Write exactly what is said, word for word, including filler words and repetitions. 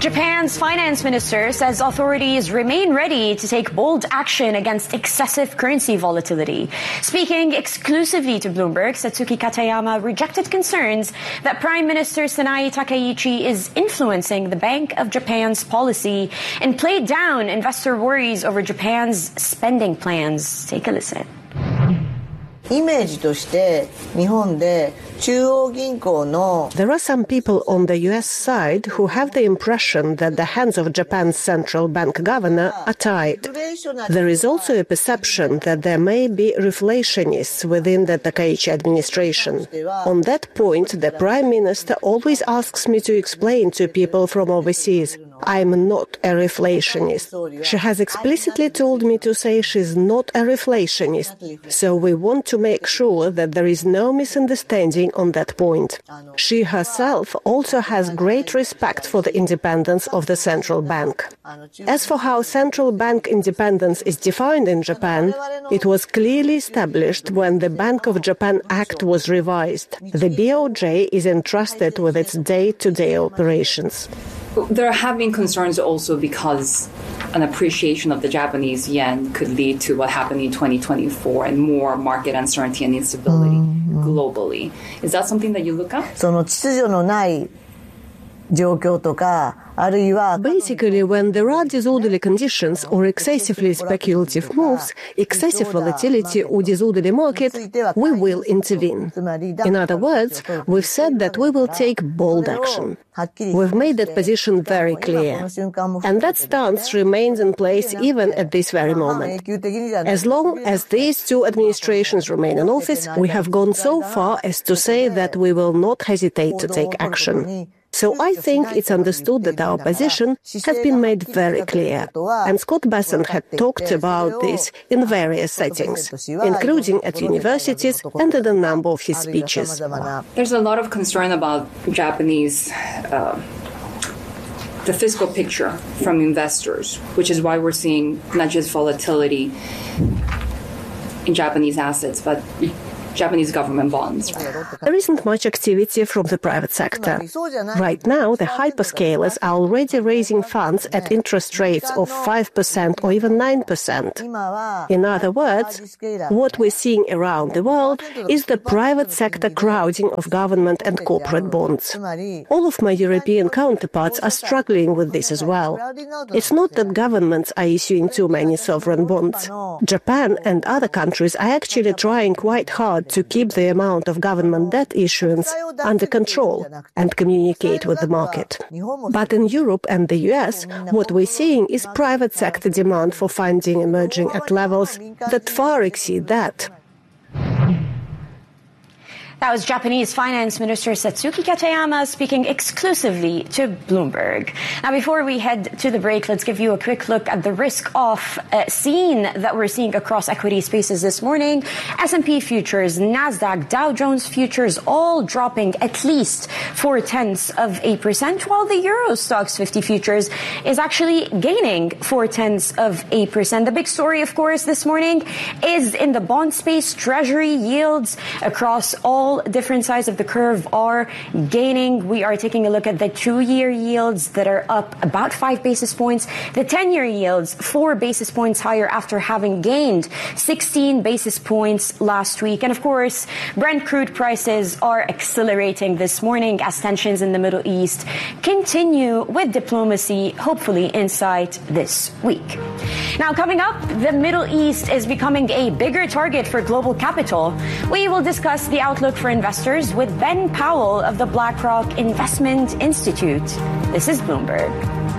Japan's finance minister says authorities remain ready to take bold action against excessive currency volatility. Speaking exclusively to Bloomberg, Satsuki Katayama rejected concerns that Prime Minister Sanae Takaichi is influencing the Bank of Japan's policy and played down investor worries over Japan's spending plans. Take a listen. イメージとして日本で中央銀行の There are some people on the U S side who have the impression that the hands of Japan's central bank governor are tied. There is also a perception that there may be reflationists within the Takaichi administration. On that point, the Prime Minister always asks me to explain to people from overseas. I'm not a reflationist. She has explicitly told me to say she's not a reflationist. So we want to make sure that there is no misunderstanding on that point. She herself also has great respect for the independence of the central bank. As for how central bank independence is defined in Japan, it was clearly established when the Bank of Japan Act was revised. The B O J is entrusted with its day-to-day operations. There have been concerns also because an appreciation of the Japanese yen could lead to what happened in twenty twenty-four and more market uncertainty and instability mm-hmm. globally. Is that something that you look at? その秩序のない状況とか Basically, when there are disorderly conditions or excessively speculative moves, excessive volatility or disorderly market, we will intervene. In other words, we've said that we will take bold action. We've made that position very clear. And that stance remains in place even at this very moment. As long as these two administrations remain in office, we have gone so far as to say that we will not hesitate to take action. So I think it's understood that our position has been made very clear. And Scott Bessent had talked about this in various settings, including at universities and in a number of his speeches. There's a lot of concern about Japanese, uh, the fiscal picture from investors, which is why we're seeing not just volatility in Japanese assets, but Japanese government bonds. There isn't much activity from the private sector. Right now, the hyperscalers are already raising funds at interest rates of five percent or even nine percent. In other words, what we're seeing around the world is the private sector crowding of government and corporate bonds. All of my European counterparts are struggling with this as well. It's not that governments are issuing too many sovereign bonds. Japan and other countries are actually trying quite hard to keep the amount of government debt issuance under control and communicate with the market. But in Europe and the U S, what we're seeing is private sector demand for funding emerging at levels that far exceed that. That was Japanese Finance Minister Satsuki Katayama speaking exclusively to Bloomberg. Now, before we head to the break, let's give you a quick look at the risk-off uh, scene that we're seeing across equity spaces this morning. S and P futures, NASDAQ, Dow Jones futures all dropping at least four-tenths of a percent, while the Euro Stoxx fifty futures is actually gaining four-tenths of a percent. The big story, of course, this morning is in the bond space. Treasury yields across all different sides of the curve are gaining. We are taking a look at the two-year yields that are up about five basis points. The ten-year yields, four basis points higher after having gained sixteen basis points last week. And of course, Brent crude prices are accelerating this morning as tensions in the Middle East continue with diplomacy, hopefully in sight this week. Now, coming up, the Middle East is becoming a bigger target for global capital. We will discuss the outlook for investors with Ben Powell of the BlackRock Investment Institute. This is Bloomberg.